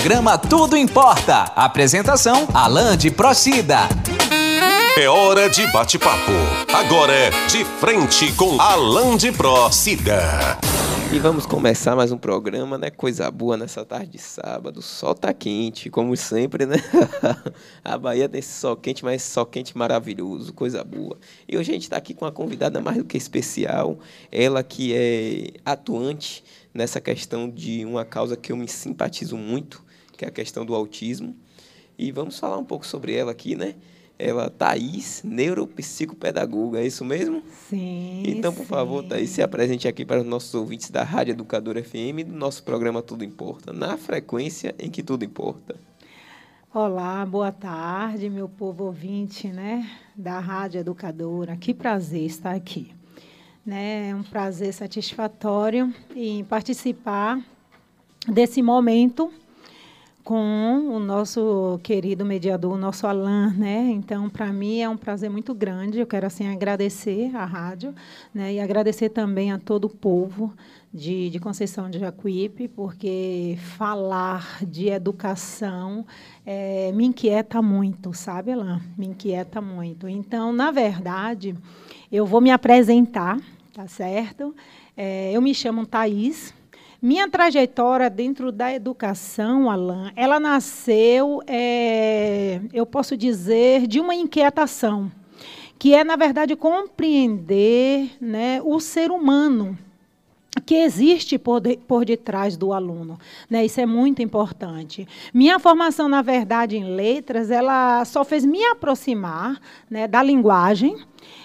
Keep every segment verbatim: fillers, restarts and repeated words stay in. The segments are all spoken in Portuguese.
Programa Tudo Importa. Apresentação, Alain de Procida. É hora de bate-papo. Agora é De Frente com Alain de Procida. E vamos começar mais um programa, né? Coisa boa nessa tarde de sábado. O sol tá quente, como sempre, né? A Bahia tem esse sol quente, mas sol quente maravilhoso, coisa boa. E hoje a gente está aqui com uma convidada mais do que especial. Ela que é atuante nessa questão de uma causa que eu me simpatizo muito, que é a questão do autismo. E vamos falar um pouco sobre ela aqui, né? Ela, Thaís, neuropsicopedagoga, é isso mesmo? Sim. Então, por sim. favor, Thaís, se apresente aqui para os nossos ouvintes da Rádio Educadora F M e do nosso programa Tudo Importa, na frequência em que tudo importa. Olá, boa tarde, meu povo ouvinte, né, da Rádio Educadora. Que prazer estar aqui. Né? É um prazer satisfatório em participar desse momento com o nosso querido mediador, o nosso Alain, né? Então, para mim é um prazer muito grande. Eu quero assim agradecer à rádio, né? E agradecer também a todo o povo de, de Conceição de Jacuípe, porque falar de educação é, me inquieta muito, sabe, Alain? Me inquieta muito. Então, na verdade, eu vou me apresentar, tá certo? É, eu me chamo Thaís. Minha trajetória dentro da educação, Alain, ela nasceu, é, eu posso dizer, de uma inquietação, que é, na verdade, compreender, né, o ser humano que existe por, de, por detrás do aluno. Né? Isso é muito importante. Minha formação, na verdade, em letras, ela só fez me aproximar, né, da linguagem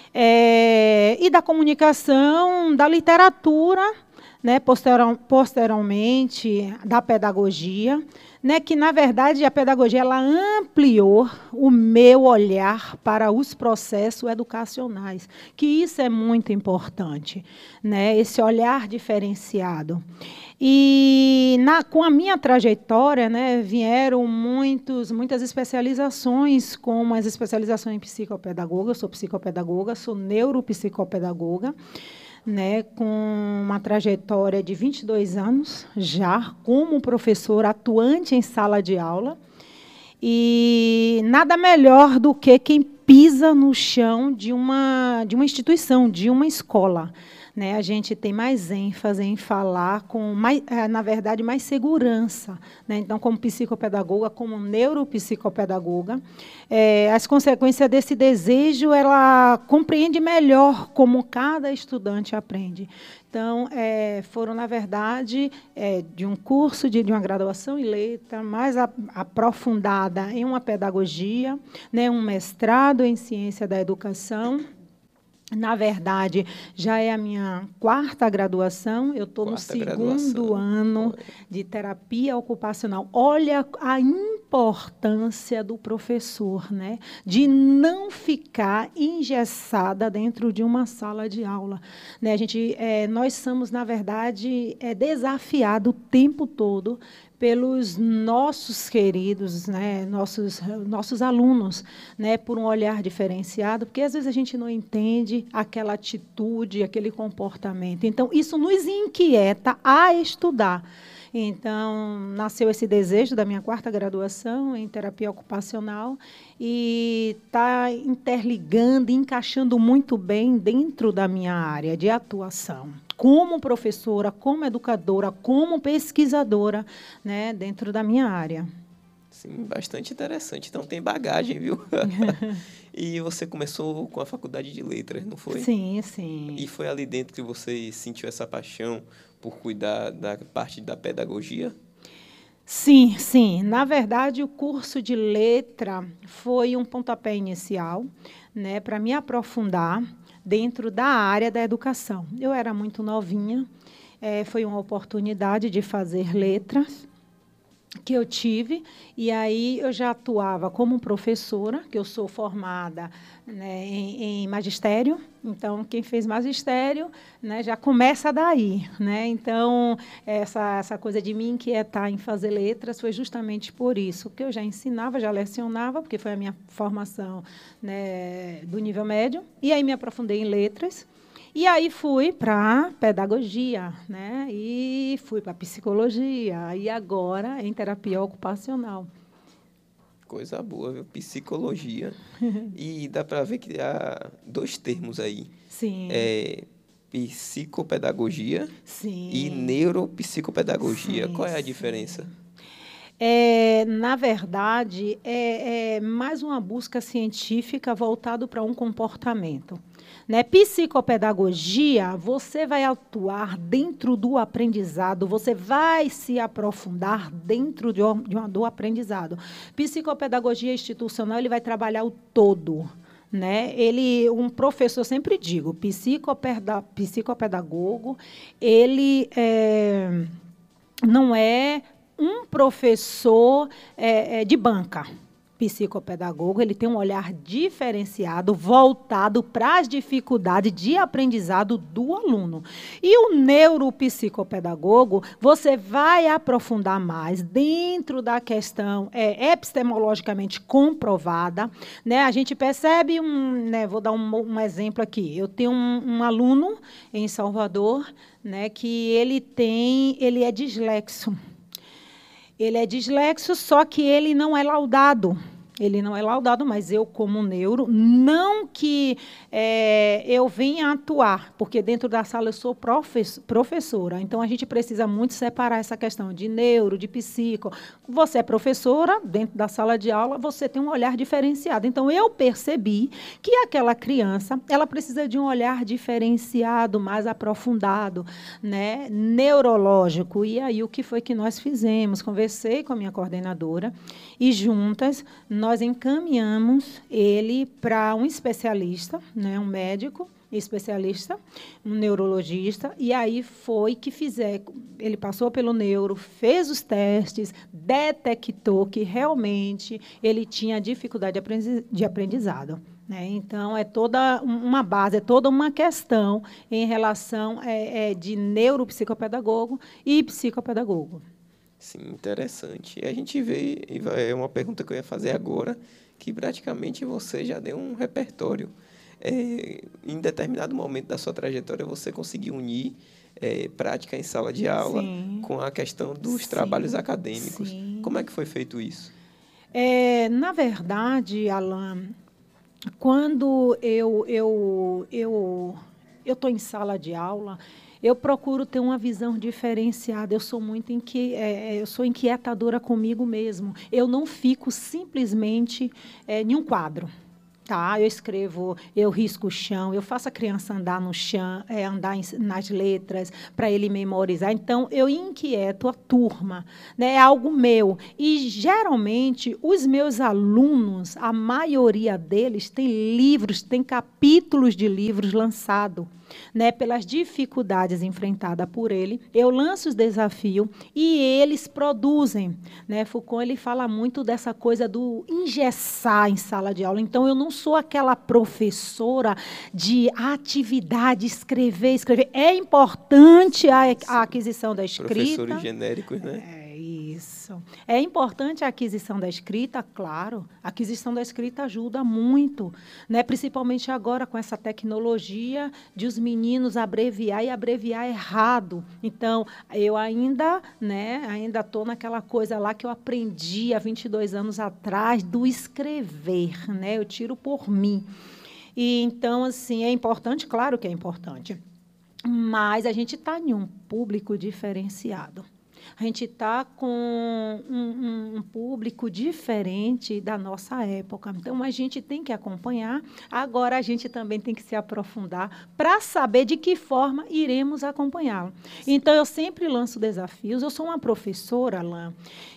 é, e da comunicação, da literatura, né, posterior, posteriormente da pedagogia, né, que, na verdade, a pedagogia ela ampliou o meu olhar para os processos educacionais, que isso é muito importante, né, esse olhar diferenciado. E na, com a minha trajetória, né, vieram muitos, muitas especializações, como as especializações em psicopedagoga, eu sou psicopedagoga, sou neuropsicopedagoga, né, com uma trajetória de vinte e dois anos já como professora atuante em sala de aula. E nada melhor do que quem pisa no chão de uma, de uma instituição, de uma escola. Né, a gente tem mais ênfase em falar com, mais, na verdade, mais segurança. Né? Então, como psicopedagoga, como neuropsicopedagoga, é, as consequências desse desejo, ela compreende melhor como cada estudante aprende. Então, é, foram, na verdade, é, de um curso, de, de uma graduação em letra, mais a, aprofundada em uma pedagogia, né, um mestrado em ciência da educação. Na verdade, já é a minha quarta graduação, eu estou no segundo ano de terapia ocupacional. Olha a importância do professor, né? De não ficar engessada dentro de uma sala de aula. Né? A gente, é, nós somos, na verdade, é, desafiados o tempo todo pelos nossos queridos, né, nossos, nossos alunos, né, por um olhar diferenciado, porque às vezes a gente não entende aquela atitude, aquele comportamento. Então, isso nos inquieta a estudar. Então, nasceu esse desejo da minha quarta graduação em terapia ocupacional e está interligando, encaixando muito bem dentro da minha área de atuação. Como professora, como educadora, como pesquisadora, né, dentro da minha área. Sim, bastante interessante. Então, tem bagagem, viu? E você começou com a faculdade de letras, não foi? Sim, sim. E foi ali dentro que você sentiu essa paixão por cuidar da parte da pedagogia? Sim, sim. Na verdade, o curso de letra foi um pontapé inicial, né, para me aprofundar dentro da área da educação. Eu era muito novinha, é, foi uma oportunidade de fazer letras que eu tive, e aí eu já atuava como professora, que eu sou formada, né, em, em magistério, então quem fez magistério, né, já começa daí, né? Então essa, essa coisa de me inquietar em fazer letras foi justamente por isso, que eu já ensinava, já lecionava, porque foi a minha formação, né, do nível médio, e aí me aprofundei em letras. E aí fui para pedagogia, né? E fui para psicologia, e agora em terapia ocupacional. Coisa boa, viu? Psicologia. E dá para ver que há dois termos aí. Sim. É, psicopedagogia Sim. e neuropsicopedagogia. Sim, Qual é a sim. diferença? É, na verdade, é, é mais uma busca científica voltada para um comportamento. Né? Psicopedagogia, você vai atuar dentro do aprendizado, você vai se aprofundar dentro de um, de uma, do aprendizado. Psicopedagogia institucional, ele vai trabalhar o todo. Né? Ele, um professor, sempre digo, psicopeda, psicopedagogo, ele é, não é um professor é, é, de banca. Psicopedagogo, ele tem um olhar diferenciado, voltado para as dificuldades de aprendizado do aluno. E o neuropsicopedagogo, você vai aprofundar mais dentro da questão é, epistemologicamente comprovada. Né? A gente percebe, um, né, vou dar um, um exemplo aqui, eu tenho um, um aluno em Salvador, né, que ele, tem, ele é dislexo. Ele é dislexo, só que ele não é laudado. Ele não é laudado, mas eu, como neuro, não que é, eu venha atuar, porque dentro da sala eu sou professora. Então, a gente precisa muito separar essa questão de neuro, de psico. Você é professora, dentro da sala de aula, você tem um olhar diferenciado. Então, eu percebi que aquela criança, ela precisa de um olhar diferenciado, mais aprofundado, né, neurológico. E aí, o que foi que nós fizemos? Conversei com a minha coordenadora e, juntas, nós nós encaminhamos ele para um especialista, né, um médico especialista, um neurologista, e aí foi que fizer, ele passou pelo neuro, fez os testes, detectou que realmente ele tinha dificuldade de aprendizado. Né? Então, é toda uma base, é toda uma questão em relação é, é, de neuropsicopedagogo e psicopedagogo. Sim, interessante. E a gente vê, e é uma pergunta que eu ia fazer agora, que praticamente você já deu um repertório. É, em determinado momento da sua trajetória, você conseguiu unir é, prática em sala de aula Sim. com a questão dos Sim. trabalhos acadêmicos. Sim. Como é que foi feito isso? É, na verdade, Alan, quando eu eu eu eu estou em sala de aula, eu procuro ter uma visão diferenciada. Eu sou muito inqui... é, eu sou inquietadora comigo mesmo. Eu não fico simplesmente é, em um quadro. Tá? Eu escrevo, eu risco o chão, eu faço a criança andar no chão, é, andar em, nas letras, para ele memorizar. Então, eu inquieto a turma. Né? É algo meu. E, geralmente, os meus alunos, a maioria deles, tem livros, tem capítulos de livros lançados. Né, pelas dificuldades enfrentadas por ele, eu lanço os desafios e eles produzem. Né? Foucault ele fala muito dessa coisa do engessar em sala de aula. Então, eu não sou aquela professora de atividade, escrever, escrever. É importante a, a aquisição da escrita. Professores genéricos, né? É isso. É importante a aquisição da escrita, claro. A aquisição da escrita ajuda muito, né? Principalmente agora com essa tecnologia de os meninos abreviar e abreviar errado. Então, eu ainda, né, ainda estou naquela coisa lá que eu aprendi há vinte e dois anos atrás do escrever, né? Eu tiro por mim. E, então, assim, é importante? Claro que é importante. Mas a gente está em um público diferenciado. A gente está com um, um, um público diferente da nossa época. Então, a gente tem que acompanhar. Agora, a gente também tem que se aprofundar para saber de que forma iremos acompanhá-lo. Então, eu sempre lanço desafios. Eu sou uma professora, Alain,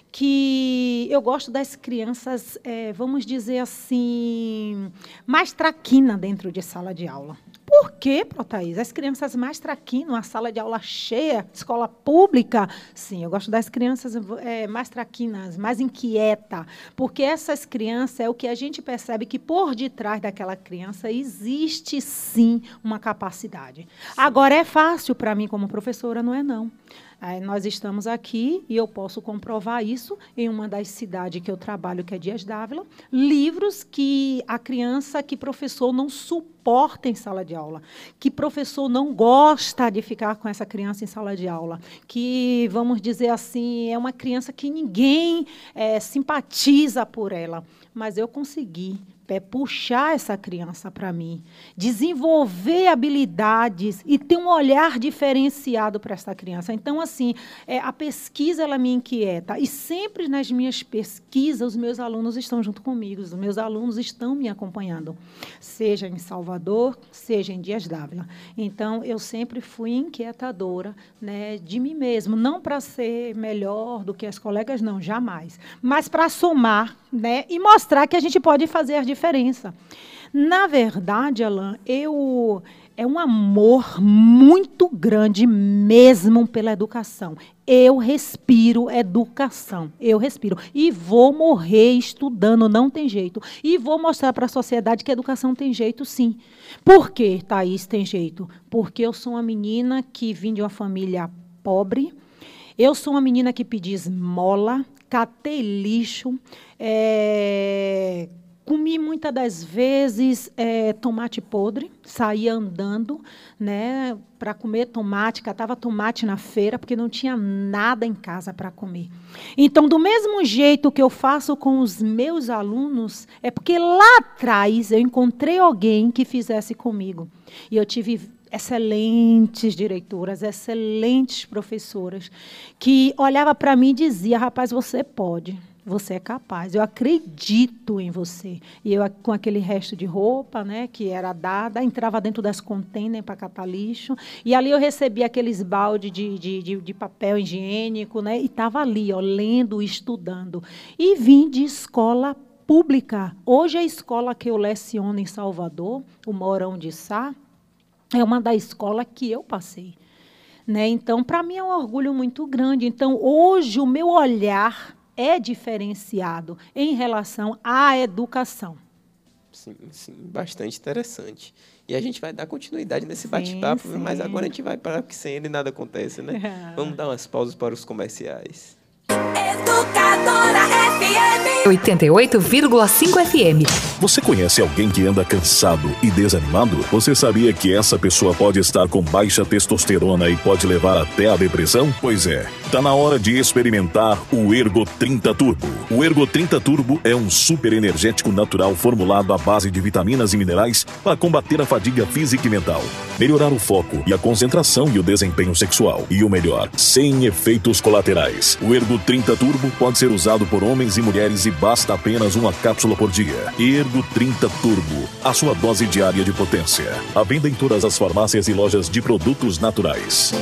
que eu gosto das crianças, é, vamos dizer assim, mais traquina dentro de sala de aula. Por quê, Protaís? As crianças mais traquinas, uma sala de aula cheia, escola pública. Sim, eu gosto das crianças é, mais traquinas, mais inquietas, porque essas crianças é o que a gente percebe que por detrás daquela criança existe, sim, uma capacidade. Sim. Agora, é fácil para mim como professora? Não é, não. Aí nós estamos aqui e eu posso comprovar isso em uma das cidades que eu trabalho, que é Dias Dávila, livros que a criança, que professor não suporta em sala de aula, que professor não gosta de ficar com essa criança em sala de aula, que, vamos dizer assim, é uma criança que ninguém é, simpatiza por ela, mas eu consegui é puxar essa criança para mim, desenvolver habilidades e ter um olhar diferenciado para essa criança. Então, assim, é, a pesquisa, ela me inquieta. E sempre nas minhas pesquisas, os meus alunos estão junto comigo, os meus alunos estão me acompanhando, seja em Salvador, seja em Dias Dávila. Então, eu sempre fui inquietadora, né, de mim mesmo, não para ser melhor do que as colegas, não, jamais, mas para somar, né, e mostrar que a gente pode fazer a diferença. Na verdade, Alan, eu é um amor muito grande mesmo pela educação. Eu respiro educação, eu respiro. E vou morrer estudando, não tem jeito. E vou mostrar para a sociedade que a educação tem jeito, sim. Por que, Thaís, tem jeito? Porque eu sou uma menina que vim de uma família pobre, eu sou uma menina que pedi esmola, catei lixo, é, comi muitas das vezes é, tomate podre, saía andando, né, para comer tomate, catava tomate na feira, porque não tinha nada em casa para comer. Então, do mesmo jeito que eu faço com os meus alunos, é porque lá atrás eu encontrei alguém que fizesse comigo. E eu tive excelentes diretoras, excelentes professoras, que olhava para mim e dizia, rapaz, você pode, você é capaz, eu acredito em você. E eu, com aquele resto de roupa, né, que era dada, entrava dentro das containers para catar lixo, e ali eu recebia aqueles baldes de, de, de, de papel higiênico, né, e estava ali, ó, lendo, estudando. E vim de escola pública. Hoje a escola que eu leciono em Salvador, o Mourão de Sá, é uma da escola que eu passei, né? Então, para mim é um orgulho muito grande. Então, hoje o meu olhar é diferenciado em relação à educação. Sim, sim, bastante interessante. E a gente vai dar continuidade nesse bate-papo, mas agora a gente vai para que sem ele nada acontece, né? Vamos dar umas pausas para os comerciais. Educadora F M oitenta e oito vírgula cinco F M. Você conhece alguém que anda cansado e desanimado? Você sabia que essa pessoa pode estar com baixa testosterona e pode levar até a depressão? Pois é, tá na hora de experimentar o Ergo trinta Turbo. O Ergo trinta Turbo é um super energético natural formulado à base de vitaminas e minerais para combater a fadiga física e mental, melhorar o foco e a concentração e o desempenho sexual. E o melhor, sem efeitos colaterais. O Ergo trinta Turbo pode ser usado por homens e mulheres e basta apenas uma cápsula por dia. Ergo trinta Turbo, a sua dose diária de potência. À venda em todas as farmácias e lojas de produtos naturais.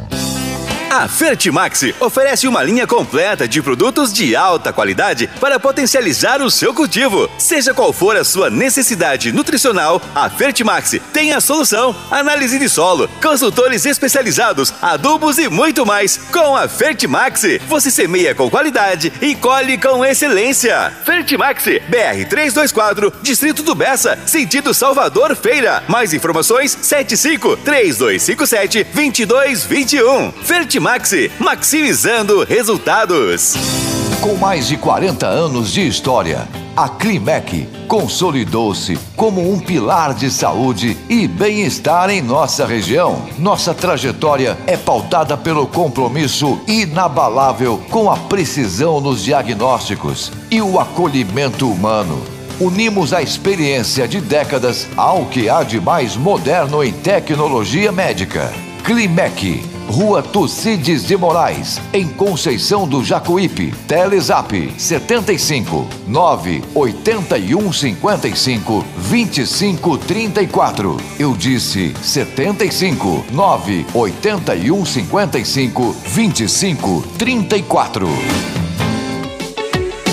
A Fertimax oferece uma linha completa de produtos de alta qualidade para potencializar o seu cultivo. Seja qual for a sua necessidade nutricional, a Fertimax tem a solução. Análise de solo, consultores especializados, adubos e muito mais. Com a Fertimax, você semeia com qualidade e colhe com excelência. Fertimax, B R trezentos e vinte e quatro, Distrito do Bessa, sentido Salvador Feira. Mais informações, sete cinco, três dois cinco sete, dois dois dois um. Fertimax, maximizando resultados. Com mais de quarenta anos de história, a Climec consolidou-se como um pilar de saúde e bem-estar em nossa região. Nossa trajetória é pautada pelo compromisso inabalável com a precisão nos diagnósticos e o acolhimento humano. Unimos a experiência de décadas ao que há de mais moderno em tecnologia médica. Climec, Rua Tucídides de Moraes, em Conceição do Jacuípe. Telezap setenta e cinco, nove oitenta e um cinquenta e cinco, vinte e cinco trinta e quatro. Eu disse setenta e cinco, nove oitenta e um cinquenta e cinco, vinte e cinco trinta e quatro.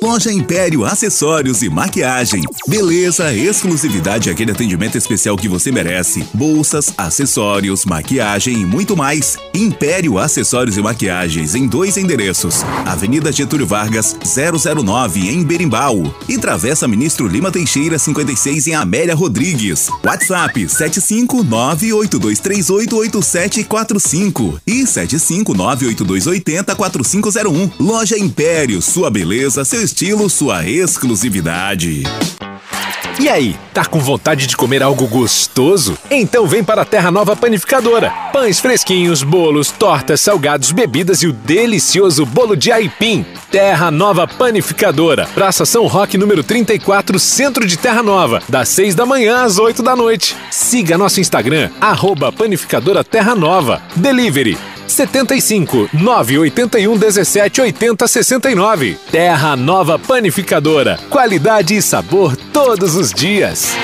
Loja Império Acessórios e Maquiagem. Beleza, exclusividade e aquele atendimento especial que você merece. Bolsas, acessórios, maquiagem e muito mais. Império Acessórios e Maquiagens em dois endereços. Avenida Getúlio Vargas, zero zero nove, em Berimbau. E Travessa Ministro Lima Teixeira, cinquenta e seis, em Amélia Rodrigues. WhatsApp sete cinco nove oito dois três oito oito sete quatro cinco e sete cinco nove oito dois oito zero quatro cinco zero um. Loja Império, sua beleza, seu estilo, sua exclusividade. E aí, tá com vontade de comer algo gostoso? Então vem para a Terra Nova Panificadora. Pães fresquinhos, bolos, tortas, salgados, bebidas e o delicioso bolo de aipim. Terra Nova Panificadora. Praça São Roque, número trinta e quatro, Centro de Terra Nova. Das seis da manhã às oito da noite. Siga nosso Instagram, arroba Panificadora Terra Nova. Delivery setenta e cinco, nove oito um, dezessete, oitenta, sessenta e nove. Terra Nova Panificadora. Qualidade e sabor todos os dias.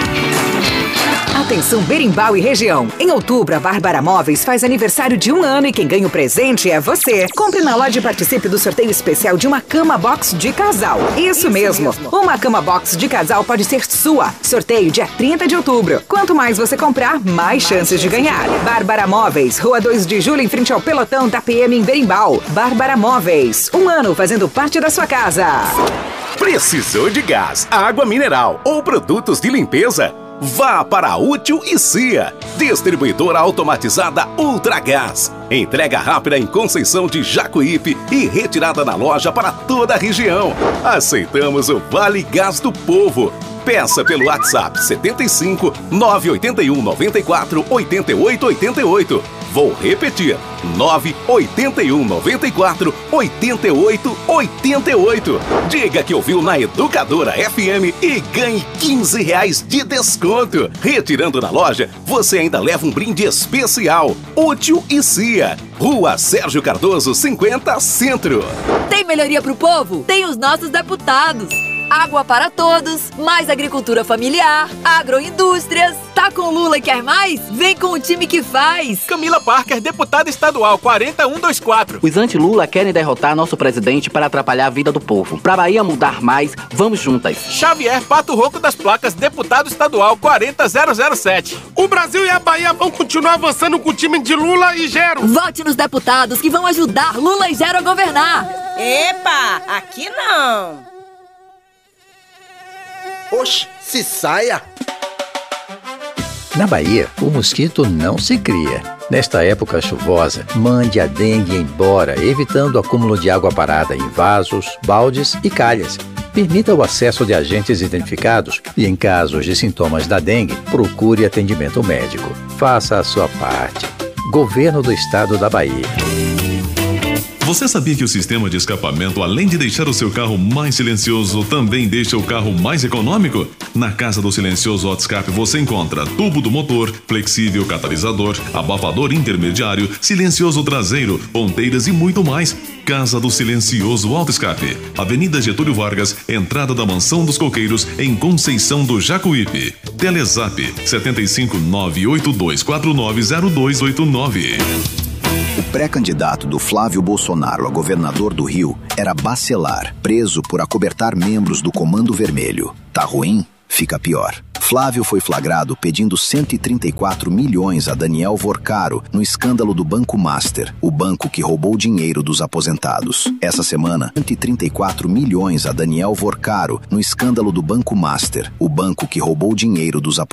Atenção Berimbau e região. Em outubro, a Bárbara Móveis faz aniversário de um ano e quem ganha o presente é você. Compre na loja e participe do sorteio especial de uma cama box de casal. Isso, Isso mesmo. mesmo. Uma cama box de casal pode ser sua. Sorteio dia trinta de outubro. Quanto mais você comprar, mais, mais chances de ganhar. Bárbara Móveis, Rua dois de Julho, em frente ao pelotão da P M em Berimbau. Bárbara Móveis, um ano fazendo parte da sua casa. Precisou de gás, água mineral ou produtos de limpeza? Vá para a Útil e Cia, distribuidora automatizada Ultragás. Entrega rápida em Conceição de Jacuípe e retirada na loja para toda a região. Aceitamos o Vale Gás do Povo. Peça pelo WhatsApp setenta e cinco, nove oito um, nove quatro, oito oito oito oito. Vou repetir, nove oito um, nove quatro, oito oito oito oito. Diga que ouviu na Educadora F M e ganhe quinze reais de desconto. Retirando na loja, você ainda leva um brinde especial. Útil e Cia, Rua Sérgio Cardoso, cinquenta, Centro. Tem melhoria pro povo? Tem os nossos deputados. Água para todos, mais agricultura familiar, agroindústrias. Tá com Lula e quer mais? Vem com o time que faz. Camila Parker, deputada estadual quatro um dois quatro. Os anti-Lula querem derrotar nosso presidente para atrapalhar a vida do povo. Pra Bahia mudar mais, vamos juntas. Xavier Pato Rouco das Placas, deputado estadual quatro zero zero sete. O Brasil e a Bahia vão continuar avançando com o time de Lula e Gero. Vote nos deputados que vão ajudar Lula e Gero a governar. Epa, aqui não. Oxe, se saia! Na Bahia, o mosquito não se cria. Nesta época chuvosa, mande a dengue embora, evitando o acúmulo de água parada em vasos, baldes e calhas. Permita o acesso de agentes identificados e, em casos de sintomas da dengue, procure atendimento médico. Faça a sua parte. Governo do Estado da Bahia. Você sabia que o sistema de escapamento, além de deixar o seu carro mais silencioso, também deixa o carro mais econômico? Na Casa do Silencioso Auto Escape você encontra tubo do motor, flexível catalisador, abafador intermediário, silencioso traseiro, ponteiras e muito mais. Casa do Silencioso Auto Escape, Avenida Getúlio Vargas, entrada da Mansão dos Coqueiros, em Conceição do Jacuípe. Telezap sete cinco nove oito dois quatro nove zero dois oito nove. O pré-candidato do Flávio Bolsonaro a governador do Rio era Bacelar, preso por acobertar membros do Comando Vermelho. Tá ruim? Fica pior. Flávio foi flagrado pedindo cento e trinta e quatro milhões a Daniel Vorcaro no escândalo do Banco Master, o banco que roubou dinheiro dos aposentados. Essa semana, cento e trinta e quatro milhões a Daniel Vorcaro no escândalo do Banco Master, o banco que roubou dinheiro dos aposentados.